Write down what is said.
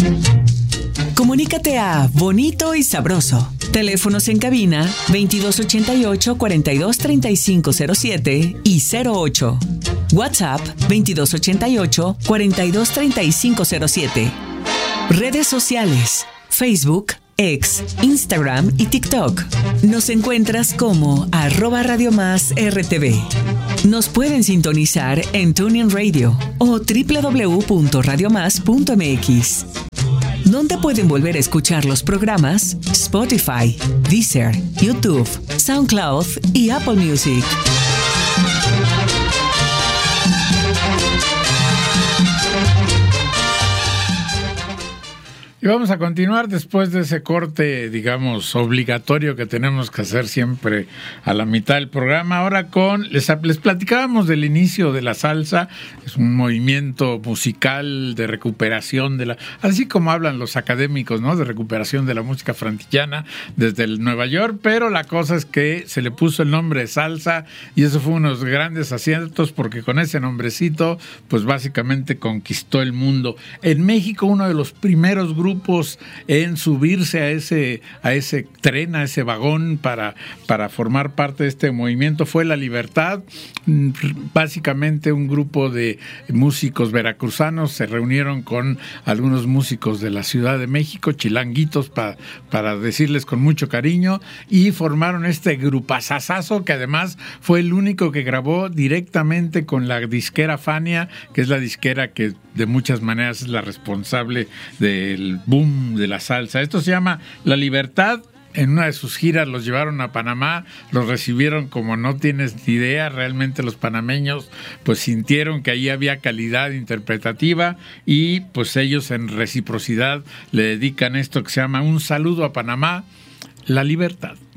Comunícate a Bonito y Sabroso. Teléfonos en cabina 2288-423507 y 08. WhatsApp 2288-423507. Redes sociales: Facebook, X, Instagram y TikTok. Nos encuentras como @Radio+RTV. Nos pueden sintonizar en TuneIn Radio o www.radiomás.mx. ¿Dónde pueden volver a escuchar los programas? Spotify, Deezer, YouTube, SoundCloud y Apple Music. Y vamos a continuar después de ese corte, digamos, obligatorio que tenemos que hacer siempre a la mitad del programa. Ahora les platicábamos del inicio de la salsa. Es un movimiento musical de recuperación así como hablan los académicos, ¿no? De recuperación de la música frantillana desde Nueva York, pero la cosa es que se le puso el nombre de salsa y eso fue unos grandes aciertos porque con ese nombrecito, pues básicamente conquistó el mundo. En México, uno de los primeros grupos en subirse a ese tren, a ese vagón para formar parte de este movimiento fue La Libertad. Básicamente un grupo de músicos veracruzanos se reunieron con algunos músicos de la Ciudad de México, chilanguitos para decirles con mucho cariño, y formaron este grupazazazo que además fue el único que grabó directamente con la disquera Fania, que es la disquera que de muchas maneras es la responsable del boom de la salsa. Esto se llama La Libertad. En una de sus giras los llevaron a Panamá, los recibieron como no tienes ni idea. Realmente los panameños pues sintieron que ahí había calidad interpretativa y pues ellos en reciprocidad le dedican esto que se llama Un Saludo a Panamá, La Libertad.